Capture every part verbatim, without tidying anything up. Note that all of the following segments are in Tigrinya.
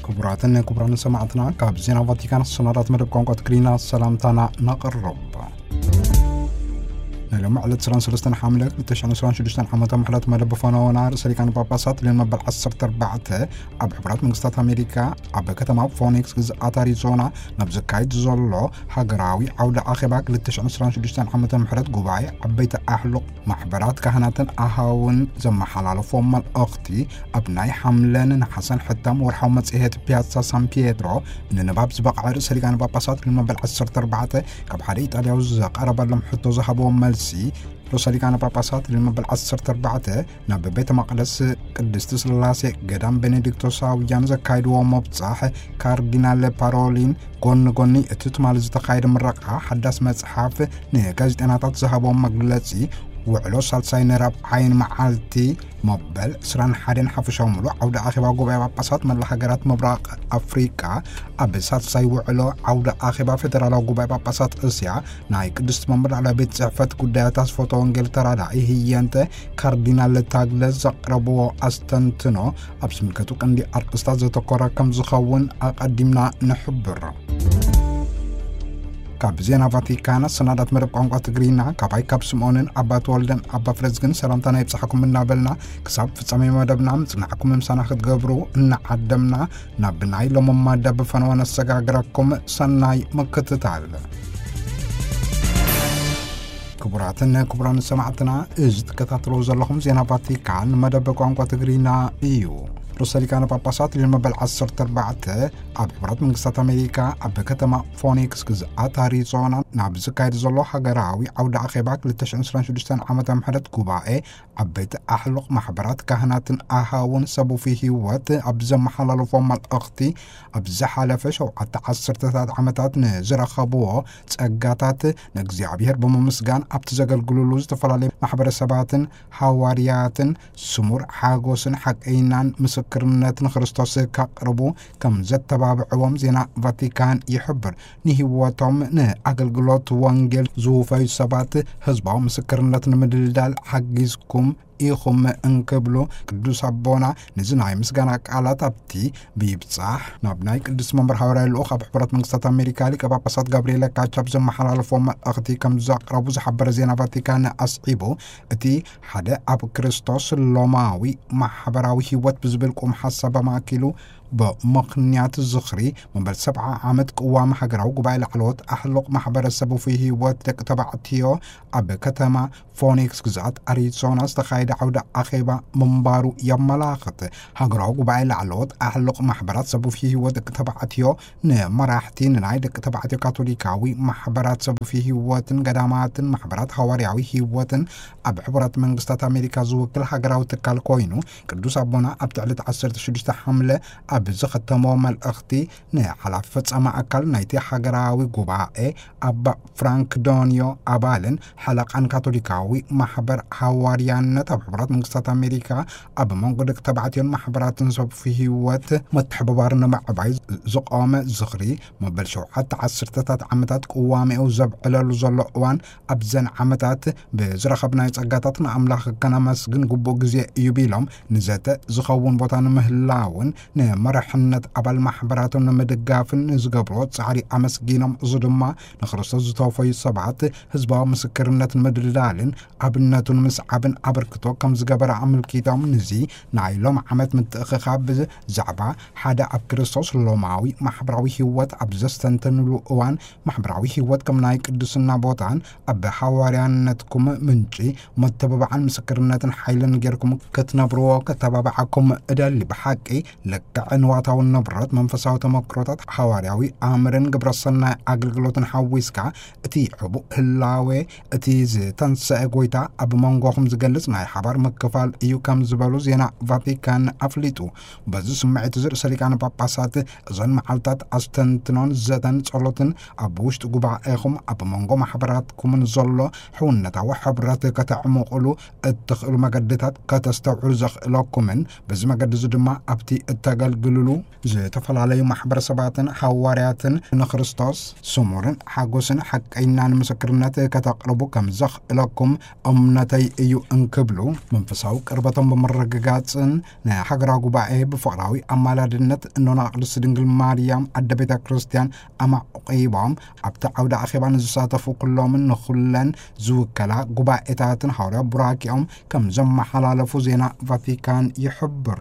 كبراتنا كبران سمعتنا كاب زينا فاتيكان السنارات مدب كونقات كرينا سلامتانا نقرب اليوم على تسران سلسطان حاملة لتشعن سران شدشتان حامتا محلات مدب فانوانا رساليكان باباسات لما بالعصر بعته أب عبرات من قصات أمريكا أب كتما فونيكس جز أتاريزونا نبزكايد زولو حقراوي عودة آخباك لتشعن سران شدشتان حامتا محلات قباعي عبيت أحلق محبرات كهنات أهاون زم حلال فوم الأختي أبناي حملان حسن حتام ورحومت إهات بياتسا سان بيدرو إن نباب زبق رساليكان باباسات لما بالعصر بعته كب حريت عليه وزاق أربا لم حطو زهبو ملسي رساليكان باباسات لما بالعصر تربعته ناب بيت مقدس قدست سلاسي قدام بنديكتوساويان زكايد ومبصح كاردينال بارولين قون قوني اتتمال زتقايد مرقها حداس مصحف نغازيطناتات زهبو مغلصي وعلو سالساي نراب عين معالتي مبل سران حدين حفشو ملو عودة آخبا قبعي باباسات من الحقرات مبراق أفريقيا أبي سالساي وعلو عودة آخبا فدرالو قبعي باباسات أسيا ناي قدست ممبر على بيت زعفت قداياتاس فوتو انجلترا دعي هي انت كاردينال تاغلز زقربو أستنتنو أبس ملكتو كندي أرقستاز زتقورا كم زخون أقدمنا نحبر كاب زينا فاتيكانا سنادات مرب قنقا تقرينا كاباي كاب سمونن أبات والدن أبا فرزقن سلامتانا يبسحكم من نابلنا كساب فتسامي مدبنا متنعكم ممسانا خد قبرو إن عدمنا نابناي لمما دب فنوانا السقاقراكم سناي مكتتال كبراتنا كبران سمعتنا إجد كتاتروز اللهم زينا فاتيكان مدب قنقا تقرينا إيو رساليكان باباسات لما بالعصر تربعته أب عبرات من قصة أمريكا أب كتما فونيكس كز أتاريزونا ناب زكايد زلو حقراوي عودة أخيباك لتشعن سران شدشتان عامة محدد كوباء أبيت أحلق محبرات كهنات أهاون سبو فيه وات أبزا محلال فوم الأختي أبزا حالفش وعطا عصر تتاد عامتات نزر خبوه تأقاتات نقزي عبيهر بممسقان أبتزاقل قلولوز تفلالي محبر سبات حواريات سمور حاقوس حق أينان مسك كرنات خريستوس كقربو كم زت تبابعوم زينا فاتيكان يحبر نهيواتهم نه أقلقلوت وانجل زوفاي سبات هزباو مسكرنات نمدلدال حقيزكم إيخم انكبلو قدوس عبونا نزناي مسقانا قالات أبتي بيبصاح نابناي قدوس ممبر حوراي الأخ بحبرات من قصة أمريكا لك باباسات جابريلا كاتشاب زم محلال فوم أختي كم زاقربو زحبر زينا فاتيكان أسعيبو اتي حدا أب كريستوس اللوماوي محبراوي هيوات بزبلكم حسابا ماكيلو بمقنيات الزخري من بل سبعة عامد قوام حقراو قبائل علوت أحلق محبر السبو فيه واتك تبعتيو أب كتما فونيكس قزات أريزونا استخايد عودة أخيبا منبارو يملاخت حقراو قبائل علوت أحلق محبرات سبو فيه واتك تبعتيو ن مراحتين نايدك تبعتيو كاثوليكاوي محبرات سبو فيه واتن قدامات محبرات حوارياوي هيواتن أب عبرات من قصة أمريكا زوكل حقراو تكالكوينو قدوس أبونا أبتعلت عصرت شدشت حملة أب زخ تمام الأختي نه على فتسما أكل نايتي حجراوي قبائي أب فرانك دونيو أبالن حلق عن كاثوليكاوي محبر حواريان نتب حبرات من قصة أمريكا أب منقدك تبعتين محبرات نصب فيه وات متحببارنا مع بعيز زقامة زخري مبلشو حتى عصرتات عمتات قوامي أو زب على الزلقوان أبزن عمتات بزرخ بنايت أقاتاتنا أملاخ كان مسجن قبو جزي يبيلهم نزات زخون بطان مهلاون نه مرحنت أبل محبرات نمدقافن زقبروت سعري أمسجينم زدما نخرص زتوفي سبعة هزبا مسكرنت مدلالن أبنات مسعبن أبركتو كم زقبر عمل كيتام نزي نايلوم عمت متأخخاب زعبا حدا أب كريستوس لوماوي محبراوي هوات أبزستنتن لؤوان محبراوي هوات كم نايك دسنا بوتان أب حواريانتكم منجي متبابعا مسكرنت حيلن غيركم كتنبرو كتبابعكم إدالي بحاكي لك عنواتاو النبرات منفساو تمكروتات حوارياوي آمرن قبرصنا أقلقلوتن حويسكا اتي عبو هلاوي اتي زيتان ساقويتا أب منغوهم زقلس ناي حبار مكفال ايو كام زبالو زينا فاتيكان أفليتو بزو سمعي تزر ساليكان باباسات زن محالتات أستنتنون زيتان صلوتن أبوشت قبع ايخم أب منغو محبرات كومن زلو حونتا وحبرات كتعمقلو اتخلو مقدتات كتستوعر زخ لكومن بز مقدزو دما أبتي التقلقلو زي تفل علي محبر سباتن حوارياتن نخرستوس سمورن حاقوسن حق اينان مسكرنات كتقربو كم زخ لكم أمنتي ايو انكبلو መንፈሳዊ ቅርበቶም በመረጋጋጽን ንሃገራ ጉባኤ በፍቅራዊ አማላድነት እኖና ቅድስት ድንግል ማርያም አደ ቤተ ክርስቲያን አማቆይባም አብታ አውዳ አኺባን ዝሳተፉ ኩሎም ንኹለን ዝውከላ ጉባኤታትን ሐዋርያ ቡራኪኦም ከም ዘመሓላለፉ ዜና ቫቲካን ይሕብር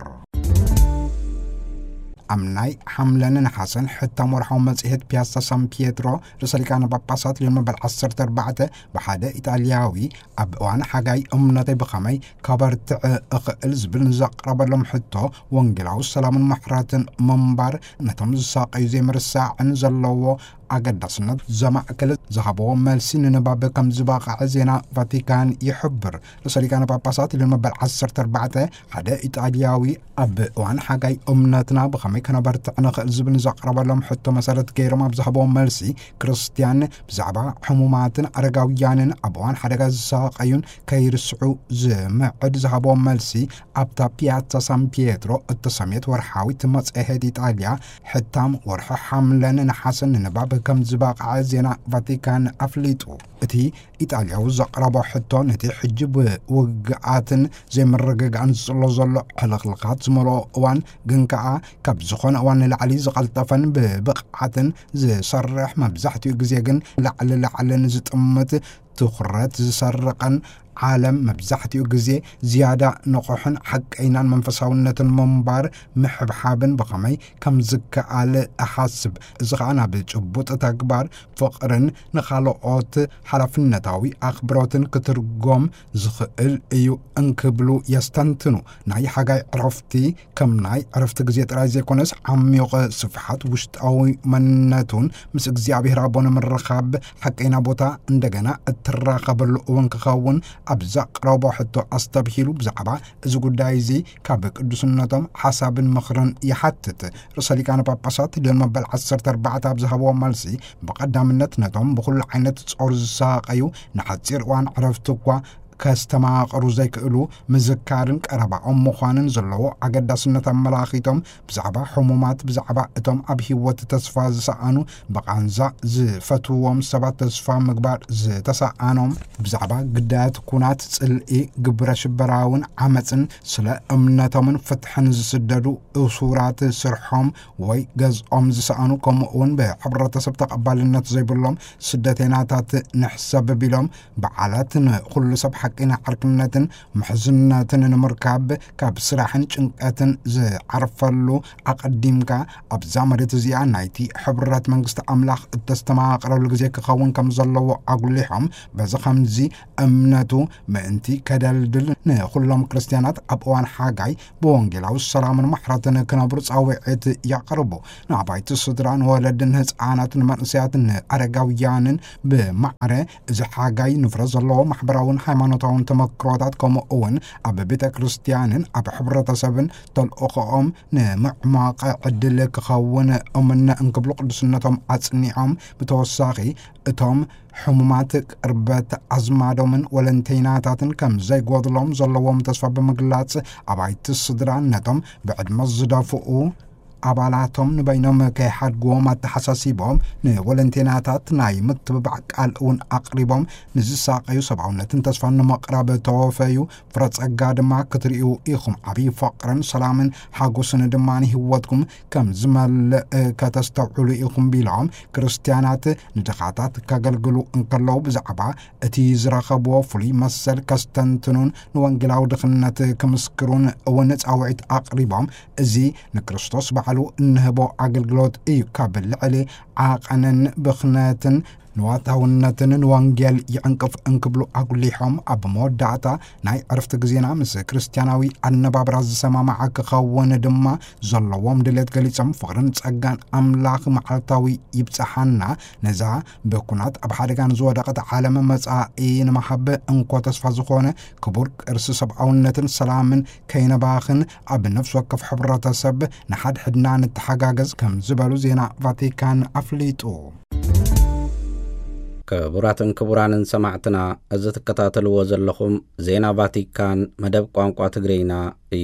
አምናይ ሐምለን ሐሰን حتى مرحو مصيحت بياسا سان بيترو رسالكان باباسات للمبل عشرة أربعة بحدا إيطالياوي أبوان حاجاي أمنتي بخمي كبرت أقل زبل زقرب لهم حتى وانجلاو السلام المحرات منبر نتمز ساقي زي مرساع انزلوا أقدسنا زما أكل ذهبوا مالسين نباب كم زباق عزينا فاتيكان يحبر رسالكان باباسات للمبل عشرة أربعة حدا إيطالياوي أبوان حاجاي أمنتنا بخمي كنا برتعنا زبل زقرب لهم حتى مسألة كيرما بزهبوا مالسي كريستيان بزعبا حمومات أرقاويان أبوان حدا زاقيون كيرسعو زمعد زهبوا مالسي أبتا بياتسا سان بيترو التسميت ورحاوي تمس إهد إيطاليا حتى ورحا حملان نحسن نباب كم زباق عزينا فاتيكان أفليتو اتي إيطاليا وزقربا حتى نتي حجب وقعاتن زي مرقق عن زلو زلو حلقلقات زمرو وان قنكعا كبزخون وان العلي زقلطفن ببقعاتن زي صرح مبزحتو يقزيقن لعل لعل نزت أمت تخرات زي سرقن عالم مبزحتي وجزي زيادة نقحن حق أينان منفساونة المنبر محبحابن بقمي كم زكا على أحاسب زغانا بجبوت تكبر فقرن نخالقات حرف النتاوي أخبراتن كترقوم زخئل أيو انكبلو يستنتنو ناي حاجة عرفتي كم ناي عرفت جزيت رازي كونس عميق صفحات وشتاوي منتون مسك زيابي رابون من رخاب حق أينا بوتا اندقنا التراقب الوانكخاون أبزق رابو حتى أستبهلو بزعبا إذا قداي زي كابك قدسنتهم حساب مخرن يحتت رسالي كان باباسات لما بالعصرة أربعة أبزهبوا مالسي بقدام النتنتهم بكل عينة تصور الساقيو نحتصير وان عرفتكوا كاستماع قروزي كألو مزكارن كأربع أم مخوانن زلو عقد سنة ملاخيتهم بزعبا حمومات بزعبا اتهم أبهيوة تسفا زسانو بقانزا زي فتوهم سبا تسفا مقبار زي تسانهم بزعبا قدات كونات تسلقي قبرة شبراون عمتن سلا امنتهم فتحن زسددو اصورات سرحهم وي قز ام زسانو كمؤون بحبرة تسبتق قبالنات زي بلهم سدتيناتات نحسب بلهم بعالاتن كل سبح حقنا حركناتن محزناتن نمركاب كاب سراحن چنقاتن زي عرفلو اقديمكا ابزامرت زيا نايتي حبرات منغست املاخ التستماع قرر لغزي كخون كم زلو اقوليهم بزخمزي امناتو مانتي كدلدل نخلهم كريستيانات ابوان حاجاي بونجلاو السلام المحرتن كنبر صاوعت يقربو نعبايت الصدران ولدن هصاناتن منسياتن ارغاويانن بمعره اذا حاجاي نفرز الله محبراون ሃይማኖታውን ተመክሮታት ከምኡውን ኣብ ቤተ ክርስቲያንን ኣብ ሕብረተሰብን ተልእኾኦም ንምዕማቕ ዕድል ክኸውን እምነ እንክብሉ ቅዱስነቶም ኣጽኒዖም ብተወሳኺ እቶም حمومات قربت أزمادهم ولنتيناتاتن كم زي قوضلهم زلوهم تسفى بمقلات أبعيت الصدران نتم بعد مزدافؤو አባላቶም ንበይኖም ከይሓድ ጎማት ተሐሳሲቦም ንወለንቲናታት ናይ ምትብባዕ ቃልኡን አቅሪቦም ንዝሳቀዩ ሰብአውነትን ተስፋን መቅረብ ተወፈዩ ፍረጸጋ ድማ ክትሪኡ ኢኹም ዓብይ ፍቅርን ሰላምን ሓጎስን ድማኒ ህይወትኩም ከም ዝመልእ ከተስተውዕሉ ኢኹም ቢሎም ክርስቲያናት ንድኻታት ከገልግሉ እንከለው ብዛዕባ እቲ ዝረኸብዎ ፍሉይ መሰል ከስተንትኑን ንወንጌላዊ ድኽነት ከምስክሩን ወነፃውዒት አቅሪቦም እዚ ንክርስቶስ በዓሉ እንህቦ አገልግሎት እዩ ካብ ልዕሊ ዓቐንን ብኽነትን نواتاونتن نوانجيل يعنقف انكبلو اقوليهم اب مودعتا ناي عرفت غزينا مس كريستياناوي انباب راز سما معك خون دما زلوم دلت غليصم فقرن صغان املاخ معلتاوي يبصحنا نزا بكونات اب حدغان زودقت عالم مصائين محبه انكو تصفى زخونه كبر ارس سبعونتن سلامن كينباخن اب نفس وقف حبرتسب نحد حدنا نتحጋገዝ كم زبالو زينا فاتيكان افليتو كبراتن كبرانن سمعتنا از تكتاتلو زلخم زينا فاتيكان مدب قانقوا تگرينا ايو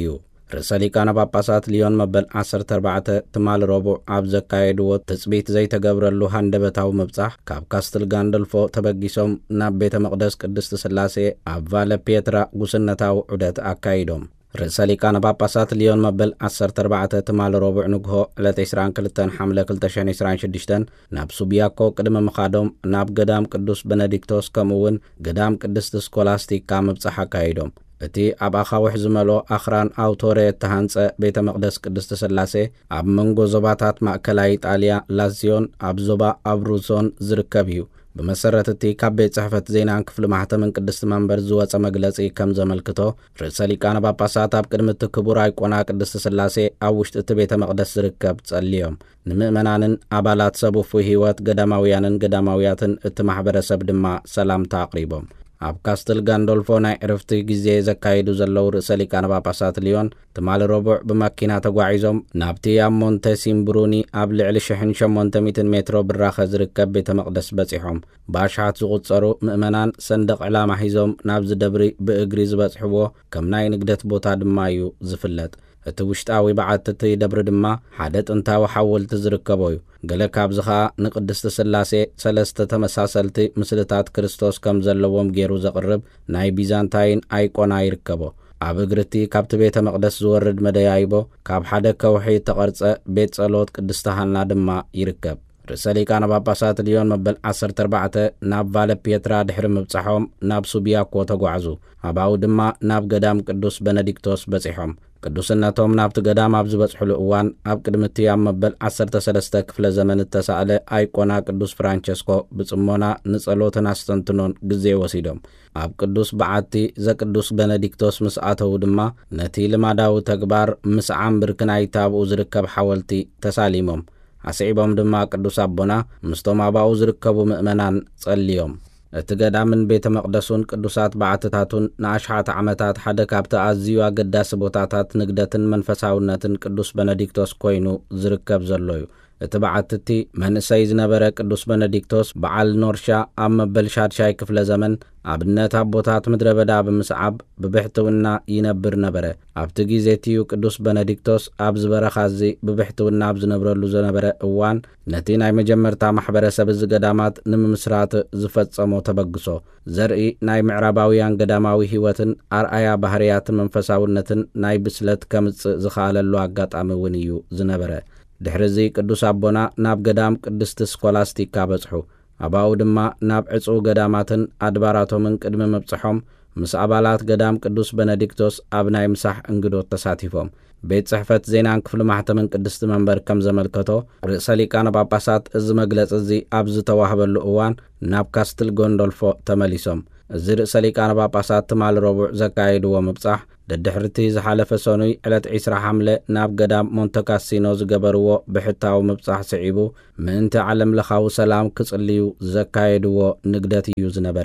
ርእሰ ሊቃነ ጳጳሳት ሊዮን መበል ዓሰርተ ኣርባዕተ ትማል ረቡዕ ኣብ ዘካየድዎ ትጽቢት ዘይተገብረሉ ሃንደበታዊ ምብጻሕ ካብ ካስትል ጋንደልፎ ተበጊሶም ናብ ቤተ መቕደስ ቅድስቲ ስላሴ ኣብ ቫለ ፔትራ ጉስነታዊ ዑደት ኣካይዶም። ርእሰ ሊቃነ ጳጳሳት ሊዮን መበል ዓሰርተ ኣርባዕተ ትማል ረቡዕ ንግሆ ዕለት ዒስራን ክልተን ሓምለ ክልተ ሽሕን ዒስራን ሽዱሽተ ናብ ሱብያኮ ቅድሚ ምኻዶም ናብ ገዳም ቅዱስ ቤነዲክቶስ ከምኡውን ገዳም ቅድስቲ ስኮላስቲካ ምብጻሕ ኣካይዶም። እቲ ኣብ ኣኻውሕ ዝመልኦ ኣኽራን ኣውቶሬ ተሃንጸ ቤተ መቕደስ ቅድስቲ ስላሴ ኣብ መንጎ ዞባታት ማእከላይ ኢጣልያ ላዚዮን ኣብ ዞባ አብሩዞን ዝርከብ እዩ። ብመሰረት እቲ ካብ ቤት ጽሕፈት ዜናን ክፍሊ ማሕተምን ቅድስቲ መንበር ዝወፀ መግለጺ ከም ዘመልክቶ ርእሰ ሊቃነ ጳጳሳት ኣብ ቅድሚ እቲ ክቡር ኣይቆና ቅድስቲ ስላሴ ኣብ ውሽጢ እቲ ቤተ መቕደስ ዝርከብ ጸልዮም ንምእመናንን ኣባላት ሰብ እፉይ ህይወት ገዳማውያንን ገዳማውያትን እቲ ማሕበረሰብ ድማ ሰላምታ ኣቕሪቦም። ኣብ ካስትል ጋንዶልፎ ናይ ዕረፍቲ ግዜ ዘካይዱ ዘለዉ ርእሰ ሊቃነ ጳጳሳት ሊዮን ትማል ረቡዕ ብመኪና ተጓዒዞም ናብቲ ኣብ ሞንተ ሲምብሩኒ ኣብ ልዕሊ ሽሕን ሸሞንተ ሚእትን ሜትሮ ብራኸ ዝርከብ ቤተ መቕደስ በጺሖም ብኣሽሓት ዝቝጸሩ ምእመናን ሰንደቕ ዕላማ ሒዞም ናብዚ ደብሪ ብእግሪ ዝበጽሕዎ ከም ናይ ንግደት ቦታ ድማ እዩ ዝፍለጥ። እቲ ውሽጣዊ በዓቲ እቲ ደብሪ ድማ ሓደ ጥንታዊ ሓወልቲ ዝርከቦ እዩ። ገለ ካብዚ ኸኣ ንቅድስቲ ስላሴ ሰለስተ ተመሳሰልቲ ምስልታት ክርስቶስ ከም ዘለዎም ገይሩ ዘቕርብ ናይ ቢዛንታይን ኣይቆና ይርከቦ። ኣብ እግርቲ ካብቲ ቤተ መቕደስ ዝወርድ መደያይቦ ካብ ሓደ ከውሒ ተቐርጸ ቤት ጸሎት ቅድስቲ ሃና ድማ ይርከብ። ርእሰ ሊቃነ ጳጳሳት ሊዮን መበል ዓሰርተ ኣርባዕተ ናብ ቫለ ፔትራ ድሕሪ ምብጻሖም ናብ ሱብያኮ ተጓዕዙ። ኣብኡ ድማ ናብ ገዳም ቅዱስ ቤነዲክቶስ በጺሖም። ቅዱስነቶም ናብቲ ገዳም ኣብ ዝበጽሕሉ እዋን ኣብ ቅድሚቲ ኣብ መበል ዓሰርተ ሰለስተ ክፍለ ዘመን እተሳእለ ኣይቆና ቅዱስ ፍራንቸስኮ ብጽሞና ንጸሎትን ኣስተንትኖን ግዜ ወሲዶም። ኣብ ቅዱስ በዓቲ ዘቅዱስ ቤነዲክቶስ ምስ ኣተዉ ድማ ነቲ ልማዳዊ ተግባር ምስ ዓምብር ክናይታ ኣብኡ ዝርከብ ሓወልቲ ተሳሊሞም። ኣስዒቦም ድማ ቅዱስ ኣቦና ምስቶም ኣብኡ ዝርከቡ ምእመናን ጸልዮም። እቲ ገዳምን ቤተ መቕደሱን ቅዱሳት በዓትታቱን ንኣሽሓት ዓመታት ሓደ ካብቲ ኣዝዩ ኣገዳሲ ቦታታት ንግደትን መንፈሳውነትን ቅዱስ ቤነዲክቶስ ኮይኑ ዝርከብ ዘሎ እዩ። እቲ በዓትቲ መንእሰይ ዝነበረ ቅዱስ ቤነዲክቶስ በዓል ኖርሻ ኣብ መበል ሻድሻይ ክፍለ ዘመን ኣብነት ኣቦታት ምድረ በዳ ብምስዓብ ብብሕትውና ይነብር ነበረ። ኣብቲ ግዜ እትዩ ቅዱስ ቤነዲክቶስ ኣብ ዝበረኻ እዚ ብብሕትውና ኣብ ዝነብረሉ ዝነበረ እዋን ነቲ ናይ መጀመርታ ማሕበረሰብ እዚ ገዳማት ንምምስራት ዝፈጸሞ ተበግሶ ዘርኢ ናይ ምዕራባውያን ገዳማዊ ህይወትን ኣርኣያ ባህርያትን መንፈሳውነትን ናይ ብስለት ከምጽእ ዝኻለሉ ኣጋጣሚ እውን እዩ ዝነበረ። ድሕሪዚ ቅዱስ ኣቦና ናብ ገዳም ቅድስቲ ስኮላስቲካ በጽሑ። ኣብኡ ድማ ናብ ዕጹው ገዳማትን ኣድባራቶምን ቅድሚ መብጽሖም ምስ ኣባላት ገዳም ቅዱስ ቤነዲክቶስ ኣብ ናይ ምሳሕ እንግዶት ተሳቲፎም። ቤት ጽሕፈት ዜናን ክፍሊ ማሕተምን ቅድስቲ መንበር ከም ዘመልከቶ ርእሰ ሊቃነ ጳጳሳት እዚ መግለጺ እዚ ኣብ ዝተዋህበሉ እዋን ናብ ካስትል ጎንዶልፎ ተመሊሶም። እዚ ርእሰ ሊቃነ ጳጳሳት ትማል ረቡዕ ዘካየድዎ ምብጻሕ ደድሕርቲ ዝሓለፈ ሰኑይ ዕለት ዒስራ ሓምለ ናብ ገዳም ሞንተካሲኖ ዝገበርዎ ብሕታዊ ምብጻሕ ስዒቡ ምእንቲ ዓለም ለኻዊ ሰላም ክጽልዩ ዘካየድዎ ንግደት እዩ ዝነበረ።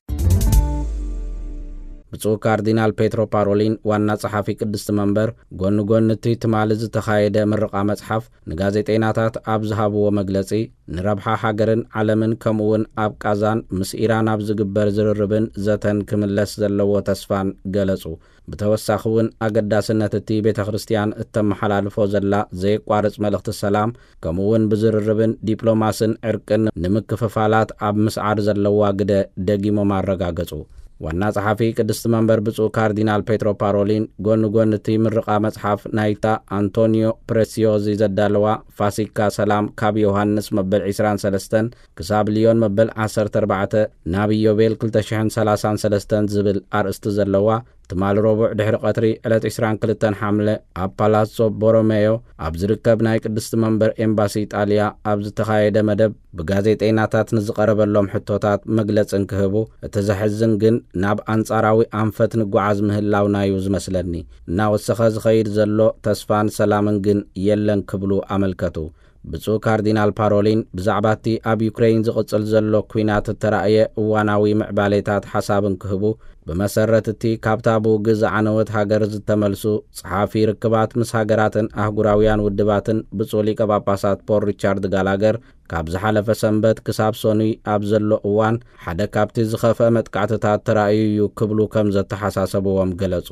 ብፁዕ ካርዲናል ፔትሮ ፓሮሊን ዋና ጸሓፊ ቅድስቲ መንበር ጎኒ ጎኒ እቲ ትማል ዝተኻየደ ምርቓ መጽሓፍ ንጋዜጠኛታት ኣብ ዝሃብዎ መግለጺ ንረብሓ ሃገርን ዓለምን ከምኡውን ኣብ ቃዛን ምስ ኢራን ኣብ ዝግበር ዝርርብን ዘተን ክምለስ ዘለዎ ተስፋን ገለጹ። ብተወሳኺ እውን ኣገዳስነት እቲ ቤተ ክርስቲያን እተመሓላልፎ ዘላ ዘይቋርጽ መልእኽቲ ሰላም ከምኡውን ብዝርርብን ዲፕሎማስን ዕርቅን ንምክፍፋላት ኣብ ምስዓር ዘለዋ ግደ ደጊሞም ኣረጋገጹ። ዋና ጸሓፊ ቅድስቲ መንበር ብፁዕ ካርዲናል ፔትሮ ፓሮሊን ጎኒ ጎኒ እቲ ምርቓ መጽሓፍ ናይታ አንቶኒዮ ፕሬሲዮዚ ዘዳለዋ ፋሲካ ሰላም ካብ ዮሃንስ መበል ዒስራን ሰለስተን ክሳብ ሊዮን መበል ዓሰርተ ኣርባዕተ ናብ ኢዮቤል ክልተ ሽሕን ሰላሳን ሰለስተን ዝብል ኣርእስቲ ዘለዋ ትማል ረቡዕ ድሕሪ ቀትሪ ዕለት ዒስራን ክልተን ሓምለ ኣብ ፓላሶ ቦሮሜዮ ኣብ ዝርከብ ናይ ቅድስቲ መንበር ኤምባሲ ኢጣልያ ኣብ ዝተኻየደ መደብ ብጋዜጠኛታት ንዝቐረበሎም ሕቶታት መግለጽን ክህቡ እቲ ዘሕዝን ግን ናብ አንጻራዊ አንፈት ንጓዓዝ ምህላውና እዩ ዝመስለኒ እናወሰኸ ዝኸይድ ዘሎ ተስፋን ሰላምን ግን የለን ክብሉ ኣመልከቱ። ብፁዕ ካርዲናል ፓሮሊን ብዛዕባቲ ኣብ ዩክሬን ዝቕጽል ዘሎ ኩናት ተራእየ እዋናዊ ምዕባሌታት ሓሳብን ክህቡ ብመሰረት እቲ ካብታ ብውግእ ዝዓነወት ሃገር ዝተመልሱ ጸሓፊ ርክባት ምስ ሃገራትን ኣህጉራውያን ውድባትን ብፁዕ ሊቀ ጳጳሳት ፖል ሪቻርድ ጋላገር ካብ ዝሓለፈ ሰንበት ክሳብ ሶኑይ ኣብ ዘሎ እዋን ሓደ ካብቲ ዝኸፍአ መጥቃዕትታት ተራእዩ እዩ ክብሉ ከም ዘተሓሳሰብዎም ገለጹ።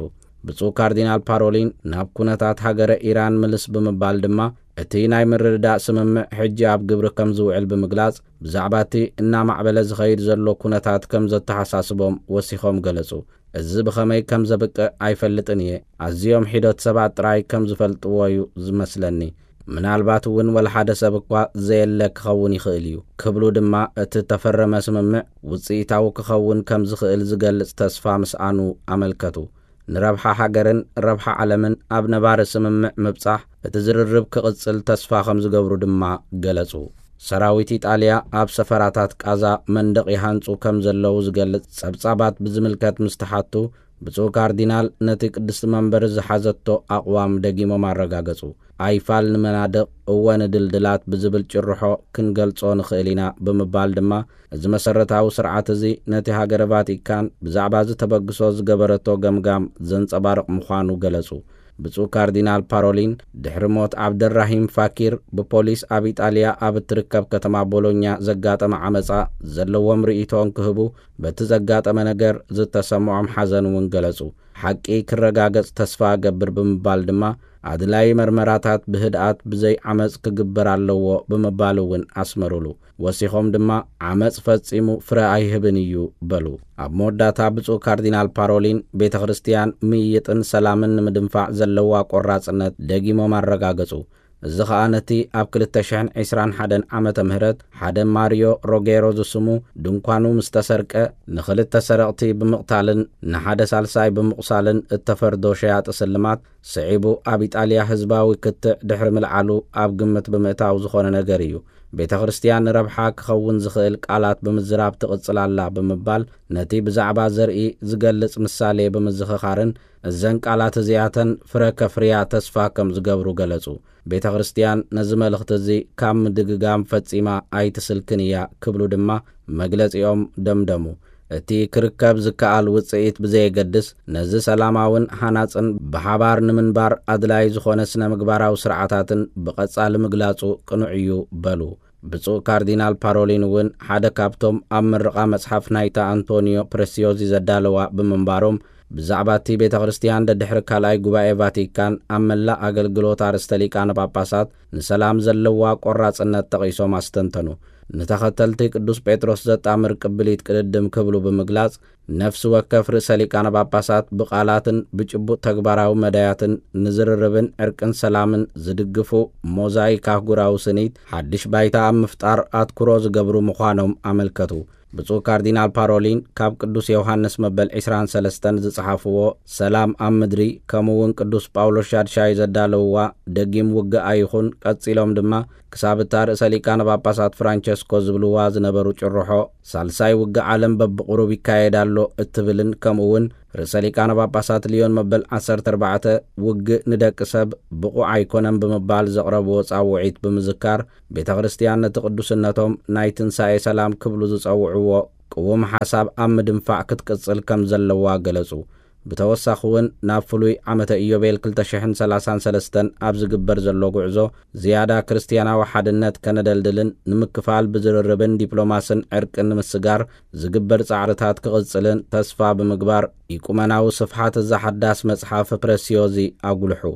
ብፁዕ ካርዲናል ፓሮሊን ናብ ኩነታት ሃገረ ኢራን ምልስ ብምባል ድማ እቲ ናይ ምርድዳእ ስምምዕ ሕጂ ኣብ ግብሪ ከም ዝውዕል ብምግላጽ ብዛዕባ እቲ እናማዕበለ ዝኸይድ ዘሎ ኩነታት ከም ዘተሓሳስቦም ወሲኾም ገለጹ። እዚ ብኸመይ ከም ዘብቅዕ ኣይፈልጥን እየ። ኣዝዮም ሒዶት ሰባት ጥራይ ከም ዝፈልጥዎ እዩ ዝመስለኒ። ምናልባት እውን ወለሓደ ሰብ እኳ ዘየለ ክኸውን ይኽእል እዩ ክብሉ ድማ እቲ ተፈረመ ስምምዕ ውፅኢታዊ ክኸውን ከም ዝኽእል ዝገልጽ ተስፋ ምስኣኑ ኣመልከቱ። ንረብሓ ሃገርን ረብሓ ዓለምን ኣብ ነባሪ ስምምዕ ምብጻሕ እቲ ዝርርብ ክቕጽል ተስፋ ከም ዝገብሩ ድማ ገለጹ። ሰራዊት ኢጣልያ ኣብ ሰፈራታት ቃዛ መንደቕ ይሃንጹ ከም ዘለዉ ዝገልጽ ጸብጻባት ብዝምልከት ምስተሓቱ ብፁዕ ካርዲናል ነቲ ቅድስቲ መንበር ዝሓዘቶ ኣቕዋም ደጊሞም ኣረጋገጹ። ኣይፋል ንመናድቕ እወ ንድልድላት ብዝብል ጭርሖ ክንገልጾ ንኽእል ኢና ብምባል ድማ እዚ መሰረታዊ ስርዓት እዚ ነቲ ሃገረ ቫቲካን ብዛዕባ ዝተበግሶ ዝገበረቶ ገምጋም ዘንጸባርቕ ምዃኑ ገለጹ። ብፁዕ ካርዲናል ፓሮሊን ድሕሪ ሞት ዓብደራሂም ፋኪር ብፖሊስ ኣብ ኢጣልያ ኣብ እትርከብ ከተማ ቦሎኛ ዘጋጠመ ዓመፃ ዘለዎም ርእይቶን ክህቡ በቲ ዘጋጠመ ነገር ዝተሰምዖም ሓዘን እውን ገለጹ። ሓቂ ክረጋገጽ ተስፋ ገብር ብምባል ድማ ኣድላይ መርመራታት ብህድኣት ብዘይ ዓመፅ ክግበር ኣለዎ ብምባል እውን ኣስመሩሉ። ወሲኾም ድማ ዓመፅ ፈጺሙ ፍረ ኣይህብን እዩ በሉ። ኣብ መወዳእታ ብፁዕ ካርዲናል ፓሮሊን ቤተ ክርስቲያን ምይይጥን ሰላምን ንምድንፋዕ ዘለዋ ቆራጽነት ደጊሞም ኣረጋገጹ። እዚ ኸዓ ነቲ ኣብ ክልተ ሽሕን ዒስራን ሓደን ዓመተ ምህረት ሓደ ማሪዮ ሮጌሮ ዝስሙ ድንኳኑ ምስ ተሰርቀ ንኽልተ ሰረቕቲ ብምቕታልን ንሓደ ሳልሳይ ብምቑሳልን እተፈርዶ ሸያጢ ስልማት ስዒቡ ኣብ ኢጣልያ ህዝባዊ ክትዕ ድሕሪ ምልዓሉ ኣብ ግምት ብምእታው ዝኾነ ነገር እዩ። ቤተ ክርስቲያን ረብሓ ክኸውን ዝኽእል ቃላት ብምዝራብ ትቕጽላላ ብምባል ነቲ ብዛዕባ ዘርኢ ዝገልጽ ምሳሌ ብምዝኽኻርን እዘን ቃላት እዚኣተን ፍረ ከፍርያ ተስፋ ከም ዝገብሩ ገለጹ። ቤተ ክርስቲያን ነዚ መልእኽቲ እዚ ካብ ምድግጋም ፈጺማ ኣይትስልክን እያ ክብሉ ድማ መግለጺኦም ደምደሙ። እቲ ክርከብ ዝከኣል ውፅኢት ብዘየገድስ ነዚ ሰላማውን ሃናፅን ብሓባር ንምንባር ኣድላይ ዝኾነ ስነ ምግባራዊ ስርዓታትን ብቐጻሊ ምግላጹ ቅኑዕ እዩ በሉ። ብፁዕ ካርዲናል ፓሮሊን እውን ሓደ ካብቶም ኣብ ምርቓ መጽሓፍ ናይታ አንቶኒዮ ፕሬሲዮዚ ዘዳለዋ ብምንባሮም ብዛዕባ እቲ ቤተ ክርስቲያን ደድሕሪ ካልኣይ ጉባኤ ቫቲካን ኣብ መላእ ኣገልግሎት ኣርእስተ ሊቃነ ጳጳሳት ንሰላም ዘለዋ ቆራጽነት ጠቒሶም ኣስተንተኑ። ንተኸተልቲ ቅዱስ ጴጥሮስ ዘጣምር ቅብሊት ቅድድም ክብሉ ብምግላጽ ነፍሲ ወከፍ ርእሰ ሊቃነ ጳጳሳት ብቓላትን ብጭቡጥ ተግባራዊ መዳያትን ንዝርርብን ዕርቅን ሰላምን ዝድግፉ ሞዛይክ ኣህጉራዊ ስኒት ሓድሽ ባይታ ኣብ ምፍጣር ኣትኩሮ ዝገብሩ ምዃኖም ኣመልከቱ። ብፁዕ ካርዲናል ፓሮሊን ካብ ቅዱስ ዮሐንስ መበል ዒስራን ሰለስተን ዝጽሓፍዎ ሰላም ኣብ ምድሪ ከምኡውን ቅዱስ ጳውሎስ ሻድሻይ ዘዳለውዋ ደጊም ውግአ ይኹን ቀጺሎም ድማ ክሳብ እታ ርእሰ ሊቃነ ጳጳሳት ፍራንቸስኮ ዝብልዋ ዝነበሩ ጭርሖ ሳልሳይ ውግእ ዓለም በብቕሩብ ይካየዳሎ እትብልን ከምኡውን ርእሰ ሊቃነ ጳጳሳት ሊዮን መበል ዓሰርተ ኣርባዕተ ውግእ ንደቂ ሰብ ብቑዕ ኣይኮነን ብምባል ዘቕረብዎ ጻውዒት ብምዝካር ቤተ ክርስቲያን ነቲ ቅዱስነቶም ናይ ትንሣኤ ሰላም ክብሉ ዝጸውዕዎ ቅውም ሓሳብ ኣብ ምድንፋዕ ክትቅጽል ከም ዘለዋ ገለጹ። ብተወሳኺ እውን ናብ ፍሉይ ዓመተ ኢዮቤል ክልተ ሽሕን ሰላሳን ሰለስተን ኣብ ዝግበር ዘሎ ጉዕዞ ዝያዳ ክርስቲያናዊ ሓድነት ከነደልድልን ንምክፋል ብዝርርብን ዲፕሎማስን ዕርቅን ንምስጋር ዝግበር ጻዕርታት ክቕጽልን ተስፋ ብምግባር ኢቁመናዊ ስፍሓት ዘሓዳስ መጽሓፍ ፕሬሲዮዚ ኣጉልሑ።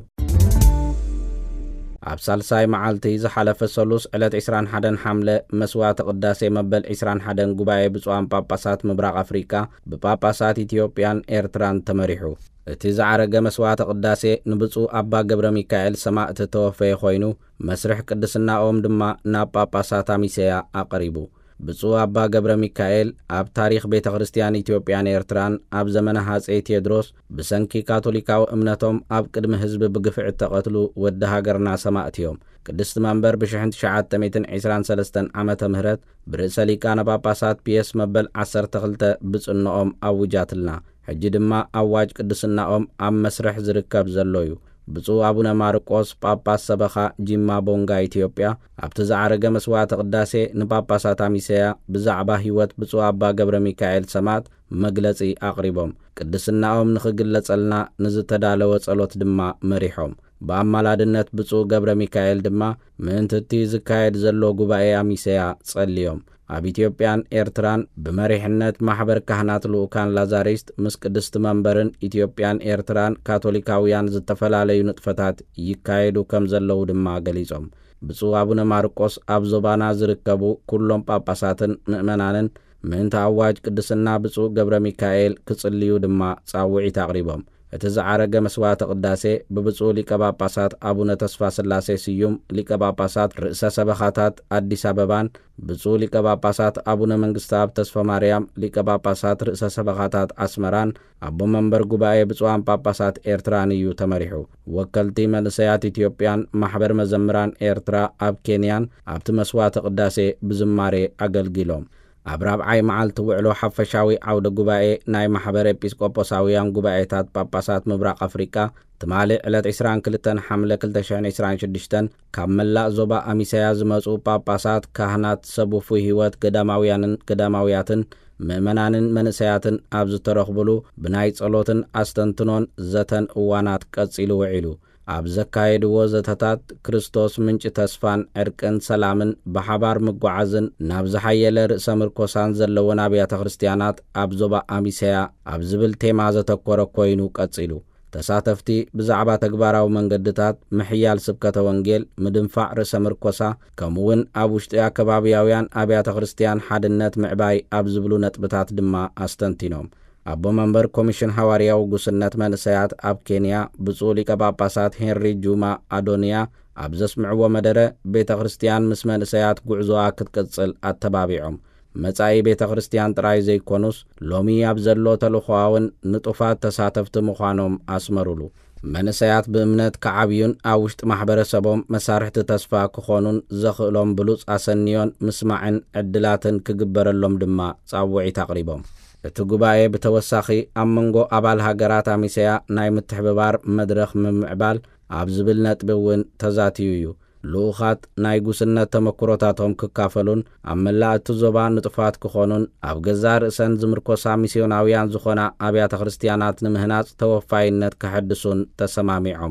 ኣብ ሳልሳይ መዓልቲ ዝሓለፈ ሰሉስ ዕለት ዒስራን ሓደን ሓምለ መስዋዕቲ ቅዳሴ መበል ዒስራን ሓደን ጉባኤ ብፁዓን ጳጳሳት ምብራቕ ኣፍሪካ ብጳጳሳት ኢትዮጵያን ኤርትራን ተመሪሑ። እቲ ዝዓረገ መስዋዕቲ ቅዳሴ ንብፁዕ ኣባ ገብረ ሚካኤል ሰማዕቲ ተወፈየ ኮይኑ መስርሕ ቅድስናኦም ድማ ናብ ጳጳሳት ኣሚሴያ ኣቐሪቡ። ብፁዕ ኣባ ገብረ ሚካኤል ኣብ ታሪኽ ቤተ ክርስቲያን ኢትዮጵያን ኤርትራን ኣብ ዘመነ ሃፀይ ቴዎድሮስ ብሰንኪ ካቶሊካዊ እምነቶም ኣብ ቅድሚ ህዝቢ ብግፍዕ ተቐትሉ ወዲ ሃገርና ሰማዕቲ እዮም። ቅድስቲ መንበር ብሽሕን ትሽዓተ ሚእትን ዒስራን ሰለስተን ዓመተ ምህረት ብርእሰ ሊቃነ ጳጳሳት ፒየስ መበል ዓሰርተ ክልተ ብጽንኦም ኣውጃትልና። ሕጂ ድማ ኣዋጅ ቅድስናኦም ኣብ መስርሕ ዝርከብ ዘሎ እዩ። ብፁዕ አቡነ ማርቆስ ጳጳስ ሰበኻ ጂማ ቦንጋ ኢትዮጵያ ኣብቲ ዝዓረገ መስዋዕቲ ቅዳሴ ንጳጳሳት ኣሚሴያ ብዛዕባ ህይወት ብፁዕ ኣባ ገብረ ሚካኤል ሰማዕት መግለጺ ኣቕሪቦም ቅድስናኦም ንኽግለጸልና ንዝተዳለወ ጸሎት ድማ መሪሖም። ብኣማላድነት ብፁዕ ገብረ ሚካኤል ድማ ምእንቲ እቲ ዝካየድ ዘሎ ጉባኤ ኣሚሴያ ጸልዮም። ኣብ ኢትዮጵያን ኤርትራን ብመሪሕነት ማሕበር ካህናት ልኡካን ላዛሪስት ምስ ቅድስቲ መንበርን ኢትዮጵያን ኤርትራን ካቶሊካውያን ዝተፈላለዩ ንጥፈታት ይካየዱ ከም ዘለዉ ድማ ገሊጾም ብፁዕ አቡነ ማርቆስ ኣብ ዞባና ዝርከቡ ኩሎም ጳጳሳትን ምእመናንን ምእንተ ኣዋጅ ቅድስና ብፁዕ ገብረ ሚካኤል ክጽልዩ ድማ ጻውዒት ኣቕሪቦም እቲ ዝዓረገ መስዋዕተ ቅዳሴ ብብፁዕ ሊቀ ጳጳሳት አቡነ ተስፋ ስላሴ ስዩም ሊቀ ጳጳሳት ርእሰ ሰበኻታት አዲስ አበባን ብፁዕ ሊቀ ጳጳሳት አቡነ መንግስተ አብ ተስፋ ማርያም ሊቀ ጳጳሳት ርእሰ ሰበኻታት አስመራን አቦ መንበር ጉባኤ ብፁዓን ጳጳሳት ኤርትራን እዩ ተመሪሑ ወከልቲ መንእሰያት ኢትዮጵያን ማሕበር መዘምራን ኤርትራ ኣብ ኬንያን ኣብቲ መስዋዕተ ቅዳሴ ብዝማሬ አገልግሎም ኣብ ራብዓይ መዓልቲ ውዕሎ ሓፈሻዊ ዓውደ ጉባኤ ናይ ማሕበር ኤጲስቆጶሳውያን ጉባኤታት ጳጳሳት ምብራቅ ኣፍሪቃ ትማሊ ዕለት عشرين وكلتين ሓምለ عشرين عشرين وستة ካብ መላእ ዞባ ኣሚሰያ ዝመጹ ጳጳሳት ካህናት ሰቡፉ ህይወት ገዳማውያንን ገዳማውያትን ምእመናንን መንእሰያትን ኣብ ዝተረኽብሉ ብናይ ጸሎትን ኣስተንትኖን ዘተን እዋናት ቀጺሉ ውዒሉ ኣብ ዘካየድዎ ዘተታት ክርስቶስ ምንጭ ተስፋን ዕርቅን ሰላምን ብሓባር ምጓዓዝን ናብ ዝሓየለ ርእሰ ምርኮሳን ዘለወን ኣብያተ ክርስቲያናት ኣብ ዞባ ኣሚሰያ ኣብ ዝብል ቴማ ዘተኮረ ኮይኑ ቀጺሉ ተሳተፍቲ ብዛዕባ ተግባራዊ መንገድታት ምሕያል ስብከተ ወንጌል ምድንፋዕ ርእሰ ምርኮሳ ከምውን ኣብ ውሽጢ ኣከባቢያውያን ኣብያተ ክርስቲያን ሓድነት ምዕባይ ኣብ ዝብሉ ነጥብታት ድማ ኣስተንቲኖም አቦ መንበር ኮሚሽን ሐዋርያው ጉስነት መንሰያት ኣብ ኬንያ ብፁዕ ሊቀ ጳጳሳት ሄንሪ ጁማ አዶንያ ኣብ ዘስምዕዎ መደረ ቤተ ክርስቲያን ምስ መንሰያት ጉዕዞኣ ክትቀጽል ኣተባቢዖም መጻኢ ቤተ ክርስቲያን ጥራይ ዘይኮኑስ ሎሚ ኣብ ዘሎ ተልኾውን ንጡፋት ተሳተፍቲ ምዃኖም ኣስመሩሉ መንሰያት ብእምነት ከዓብዩን ኣብ ውሽጢ ማሕበረሰቦም መሳርሕቲ ተስፋ ክኾኑን ዘኽእሎም ብሉጽ ኣሰንዮን ምስማዕን ዕድላትን ክግበረሎም ድማ ጻውዒት ኣቕሪቦም እቲ ጉባኤ ብተወሳኺ ኣብ መንጎ ኣባል ሃገራት ኣሚሰያ ናይ ምትሕብባር መድረኽ ምምዕባል ኣብ ዝብል ነጥቢ እውን ተዛትዩ እዩ ልኡኻት ናይ ጉስነት ተመክሮታቶም ክካፈሉን ኣብ መላእ እቲ ዞባ ንጡፋት ክኾኑን ኣብ ገዛ ርእሰን ዝምርኮሳ ሚስዮናውያን ዝኾና ኣብያተ ክርስቲያናት ንምህናጽ ተወፋይነት ክሕድሱን ተሰማሚዖም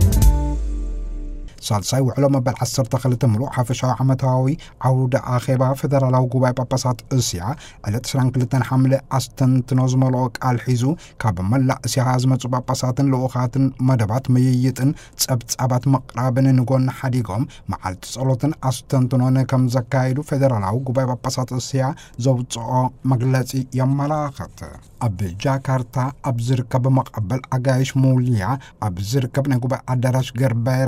ሳልሳይ ውዕሎ መበል عشرة وثلاثين ምሉእ ሓፈሻዊ ዓመታዊ ዓውደ ኣኼባ ፌደራላዊ ጉባኤ ጳጳሳት እስያ ዕለት عشرين وكلتين ሓምለ ኣስተንትኖ ዝመልኦ ቃል ሒዙ ካብ መላእ እስያ ዝመጹ ጳጳሳትን ልኡኻትን መደባት ምይይጥን ጸብጻባት መቕራብን ንጎን ሓዲጎም መዓልቲ ጸሎትን ኣስተንትኖን ከም ዘካይዱ ፌደራላዊ ጉባኤ ጳጳሳት እስያ ዘውጽኦ መግለጺ የመላኽት ኣብ ጃካርታ ኣብ ዝርከብ መቐበል ኣጋይሽ ሙልያ ኣብ ዝርከብ ናይ ጉባኤ ኣዳራሽ ገርበራ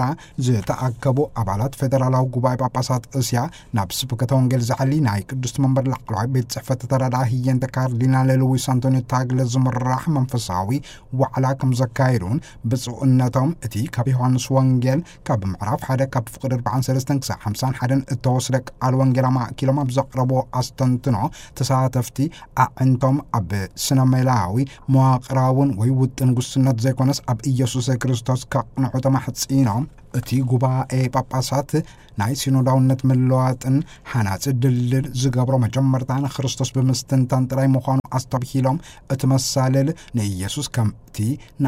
ተኣከቡ ኣባላት ፌደራላዊ ጉባኤ ጳጳሳት እስያ ናብ ስብከተ ወንጌል ዝዓሊ ናይ ቅዱስ መንበር ላዕለዋይ ቤት ጽሕፈት ተራዳኢ ህየንተ ካርዲናል ሉዊስ አንቶኒ ታግለ ዝምራሕ መንፈሳዊ ዋዕላ ከም ዘካይዱን ብጽኡነቶም እቲ ካብ ዮሐንስ ወንጌል ካብ ምዕራፍ ሓደ ካብ ፍቅድ أربعة وثلاثين ክሳብ خمسة وواحد እተወስደ ቃል ወንጌል ማእኪሎም ኣብ ዘቕረቦ ኣስተንትኖ ተሳተፍቲ ኣዕንቶም ኣብ ስነሜላዊ መዋቕራውን ወይ ውጥን ጉስነት ዘይኮነስ ኣብ ኢየሱስ ክርስቶስ ከቕንዑ ተማሕጺኖም እቲ ጉባኤ ጳጳሳት ናይ ሲኖዳውነት መለዋጥን ሓናጽ ድልድል ዝገብሮ መጀመርታን ክርስቶስ ብምስትንታን ጥራይ ምዃኑ ኣስተብሂሎም እቲ መሳለል ንኢየሱስ ከምቲ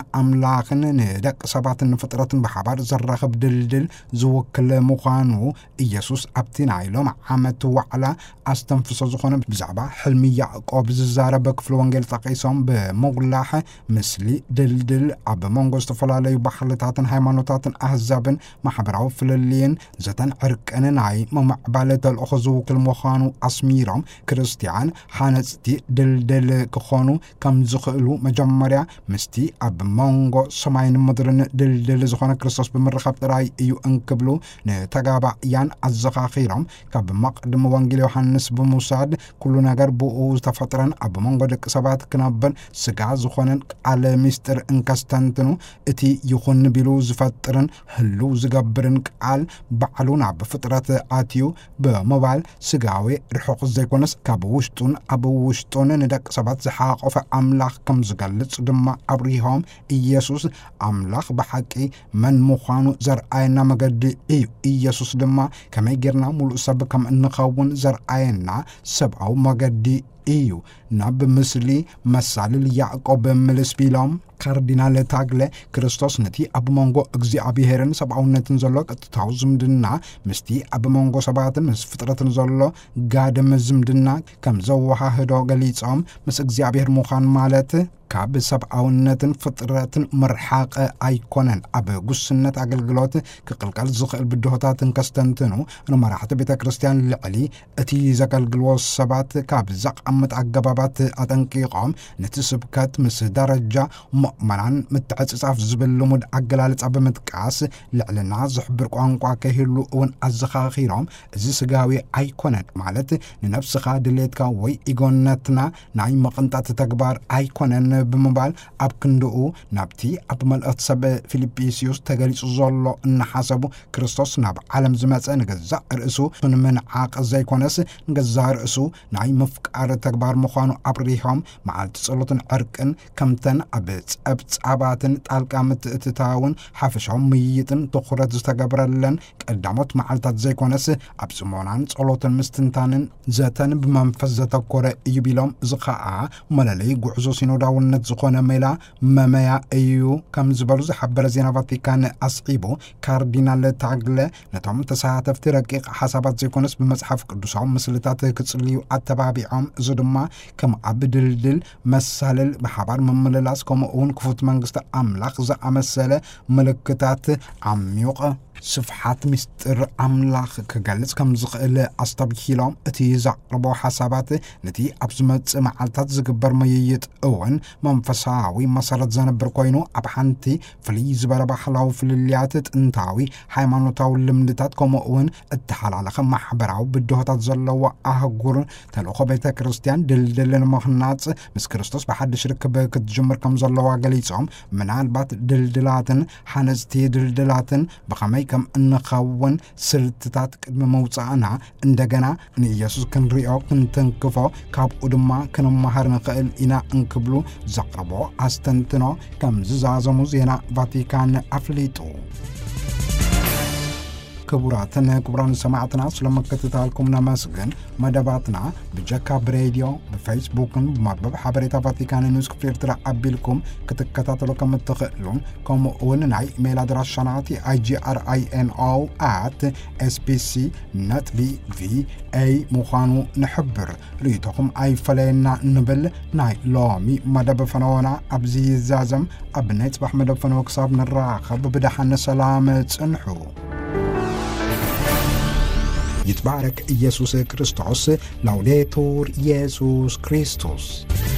ንኣምላኽን ንደቂ ሰባትን ፍጥረትን ብሓባር ዘራኽብ ድልድል ዝውክል ምዃኑ ኢየሱስ ኣብቲ ናይ ሎም ዓመት ዋዕላ ኣስተንፍሶ ዝኾነ ብዛዕባ ሕልሚ ያዕቆብ ዝዛረበ ክፍሊ ወንጌል ጠቒሶም ብምጉላሕ ምስሊ ድልድል ኣብ መንጎ ዝተፈላለዩ ባህልታትን ሃይማኖታትን ኣህዛብን ማሕበራዊ ፍልልይን ዘተን ዕርቅን ናይ መማዕባለ ተልእኾ ዝውክል ምዃኑ ኣስሚሮም ክርስቲያን ሓነጽቲ ድልድል ክኾኑ ከም ዝኽእሉ መጀመርያ ምስቲ ኣብ መንጎ ሰማይን ምድርን ድልድል ዝኾነ ክርስቶስ ብምርኻብ ጥራይ እዩ እንክብሉ ንተጋባእያን ኣዘኻኺሮም ካብ መቕድሚ ወንጌል ዮሐንስ ብምውሳድ ኩሉ ነገር ብኡ ዝተፈጥረን ኣብ መንጎ ደቂ ሰባት ክነብር ስጋ ዝኾነን ቃል ምስጢር እንከስተንትኑ እቲ ይኹን ቢሉ ዝፈጥርን ህሉ ዝገብርን ቃል ባዕሉ ናብ ፍጥረት ኣትዩ ብምባል ስጋዊ ርሑቕ ዘይኮነስ ካብ ውሽጡን ኣብ ውሽጡን ንደቂ ሰባት ዝሓቆፈ ኣምላኽ ከም ዝገልጽ ድማ ኣብሪሆም ኢየሱስ ኣምላኽ ብሓቂ መን ምዃኑ ዘርኣየና መገዲ እዩ ኢየሱስ ድማ ከመይ ጌርና ሙሉእ ሰብ ከም እንኸውን ዘርኣየና ሰብኣዊ መገዲ إيو ناب مسلي مسال يعقوب ملس بيلوم ካርዲናል ታግለ ክርስቶስ ነቲ ኣብ መንጎ እግዚአብሔርን ሰብኣውነትን ዘሎ ቀጥታው ዝምድና ምስቲ ኣብ መንጎ ሰባትን ምስ ፍጥረትን ዘሎ ጋደም ዝምድና ከም ዘወሃህዶ ገሊጾም ምስ እግዚአብሔር ምዃን ማለት ካብ ሰብኣውነትን ፍጥረትን መርሓቀ ኣይኮነን ኣብ ጉስነት ኣገልግሎት ክቅልቀል ዝኽእል ብድሆታትን ከስተንትኑ ንመራሕቲ ቤተ ክርስቲያን ልዕሊ እቲ ዘገልግልዎ ሰባት ካብ ዘቕምጥ ኣገባባት ኣጠንቂቖም ነቲ ስብከት ምስ ደረጃ مؤمنان متعصصاف زبل لمود አገላለጻ በመጥቃስ ልዕልና ዝሕብር ቋንቋ ከህሉ እውን አዘኻኺሮም እዚ ስጋዊ አይኮነን ማለት ንነፍስኻ ድሌትካ ወይ ኢጎነትና ናይ መቅንጣት ተግባር አይኮነን ብምባል ኣብ ክንድኡ ናብቲ ኣብ መልእኽት ሰብ ፊልጵስዩስ ተገሊጹ ዘሎ እንሓሰቡ ክርስቶስ ናብ ዓለም ዝመጸ ንገዛ ርእሱ ንመንዓቅ ዘይኮነስ ንገዛ ርእሱ ናይ መፍቃር ተግባር ምዃኑ ኣብሪሆም መዓልቲ ጸሎትን ዕርቅን ከምተን ኣብ ጸብጻባትን ጣልቃ ምትእትታውን ሓፈሻው ምይይጥን ትኹረት ዝተገብረለን ቀዳሞት መዓልታት ዘይኮነስ ኣብ ጽሞናን ጸሎትን ምስትንታንን ዘተን ብመንፈስ ዘተኮረ እዩ ቢሎም ዝኸዓ መለለይ ጉዕዞ ሲኖዳውነት ዝኾነ ሜላ መመያ እዩ ከም ዝበሉ ዝሓበረ ዜና ቫቲካን ኣስዒቦ ካርዲናል ታግለ ነቶም ተሳተፍቲ ረቂቕ ሓሳባት ዘይኮነስ ብመጽሓፍ ቅዱሳዊ ምስልታት ክጽልዩ ኣተባቢዖም እዚ ድማ ከም ኣብ ድልድል መሳለል ብሓባር መመለላስ ከምኡውን ክፉት መንግስቲ ኣምላኽ ዝኣመሰለ ምልክታት ዓሚቕ ስፍሓት ምስጢር ኣምላኽ ክገልጽ ከም ዝኽእል ኣስተብሂሎም እቲ ዘቕርቦ ሓሳባት ነቲ ኣብ ዝመጽእ መዓልታት ዝግበር መይይጥ እውን መንፈሳዊ መሰረት ዘነብር ኮይኑ ኣብ ሓንቲ ፍልይ ዝበለ ባህላዊ ፍልልያት ጥንታዊ ሃይማኖታዊ ልምድታት ከምኡውን እተሓላለኸ ማሕበራዊ ብድሆታት ዘለዎ ኣህጉር ተልእኾ ቤተ ክርስቲያን ድልድልን ምኽናጽ ምስ ክርስቶስ ብሓድሽ ርክብ ክትጅምር ከም ዘለዋ ገሊጾም ምናልባት ድልድላትን ሓነጽቲ ድልድላትን ብኸመይ كم انخون سلطات قدم موصانا اندغنا ان يسوع كنريو كنتنكفو كاب ودما كنمهر نخيل انا انكبلو زقربو استنتنو كم زازمو زينا فاتيكان افليتو كبراتنا كبران سماعتنا سلما كتتالكم نمسجن مدباتنا بجاكا براديو بفيسبوك بمربب حبريتا فاتيكان نيوز كفيرترا أبيلكم كتكتاتلو كم تخلون كم وننعي ميل أدراس شناتي اي جي ار اي ان او at اس بي سي نت بي في اي مخانو نحبر ريتكم اي فلينا نبل ناي لومي مدب فنونا ابزي الزازم ابنيت بحمد فنوك صاب نراخب بدحن سلامة انحو يتبارك يسوع كريستوس لوديتور يسوع كريستوس